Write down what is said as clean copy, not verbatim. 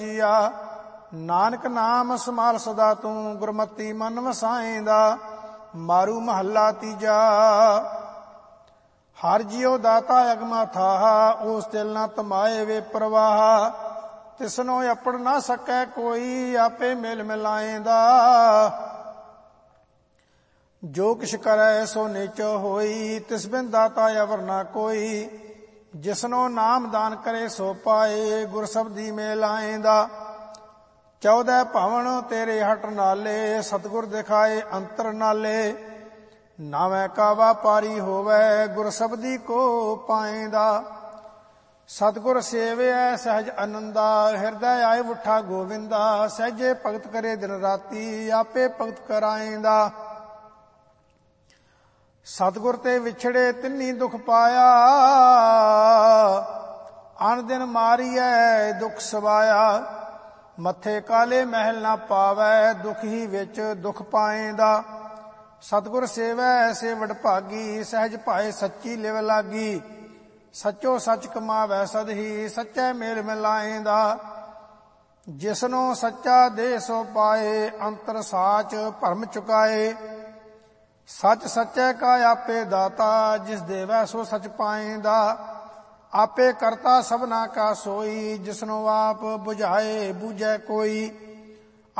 ਜੀਆ। ਨਾਨਕ ਨਾਮ ਸੰਭਾਲ ਸਦਾ ਤੂੰ, ਗੁਰਮਤੀ ਮਨ ਵਸਾਏਂਦਾ। ਮਾਰੂ ਮਹੱਲਾ ਤੀਜਾ। ਹਰ ਜਿਉ ਦਾਤਾ ਅਗਮਾ ਥਾਹਾ, ਉਸ ਦਿਲ ਨਾ ਤਮਾਏ ਵੇ ਪ੍ਰਵਾਹ। ਤਿਸਨੋ ਅਪੜ ਨਾ ਸਕੈ ਕੋਈ, ਆਪੇ ਮਿਲ ਮਿਲਾਏਂਦਾ। ਜੋ ਕਿਛ ਕਰੈ ਸੋ ਨਿਚ ਹੋਈ, ਤਿਸ ਬਿਨ ਦਾਤਾ ਅਵਰ ਨਾ ਕੋਈ। ਜਿਸਨੋ ਨਾਮ ਦਾਨ ਕਰੇ ਸੋ ਪਾਏ, ਗੁਰ ਸਬਦੀ ਮੇਲ ਆਏਂਦਾ। 14 ਭਵਨ ਤੇਰੇ ਹਟ ਨਾਲੇ, ਸਤਿਗੁਰ ਦਿਖਾਏ ਅੰਤਰ ਨਾਲੇ। ਨਾਵੇਂ ਕਾ ਵਾਪਾਰੀ ਹੋਵੈ, ਗੁਰ ਸਬਦੀ ਕੋ ਪਾਏਂਦਾ। ਸਤਿਗੁਰ ਸੇਵਿਐ ਸਹਿਜ ਅਨੰਦਾ, ਹਿਰਦੈ ਆਏ ਉਠਾ ਗੋਵਿੰਦਾ। ਸਹਿਜੇ ਭਗਤ ਕਰੇ ਦਿਨ ਰਾਤੀ, ਆਪੇ ਭਗਤ ਕਰਾਏਂਦਾ। ਸਤਿਗੁਰ ਤੇ ਵਿਛੜੇ ਤਿੰਨੀ ਦੁਖ ਪਾਇਆ, ਅਨ ਦਿਨ ਮਾਰੀਐ ਦੁਖ ਸਵਾਇਆ। ਮੱਥੇ ਕਾਲੇ ਮਹਿਲ ਨਾ ਪਾਵੈ, ਦੁਖ ਹੀ ਵਿੱਚ ਦੁਖ ਪਾਏਂਦਾ। ਸਤਿਗੁਰ ਸੇਵੈ ਸੇ ਵਡਭਾਗੀ, ਸਹਿਜ ਭਾਏ ਸੱਚੀ ਲਿਵ ਲਾਗੀ। ਸੱਚੋ ਸੱਚ ਕਮਾਵੈ ਸਦਹੀ, ਸੱਚੇ ਮੇਲ ਮਿਲਾਏਂਦਾ। ਜਿਸਨੋ ਸੱਚਾ ਦੇ ਸੋ ਪਾਏ, ਅੰਤਰ ਸਾਚ ਭਰਮ ਚੁਕਾਏ। ਸੱਚ ਸੱਚੇ ਕਾ ਆਪੇ ਦਾਤਾ, ਜਿਸ ਦੇਵੈ ਸੋ ਸਚ ਪਾਏਂਦਾ। ਆਪੇ ਕਰਤਾ ਸਭਨਾ ਕਾ ਸੋਈ, ਜਿਸਨੋ ਆਪ ਬੁਝਾਏ ਬੂਝੈ ਕੋਈ।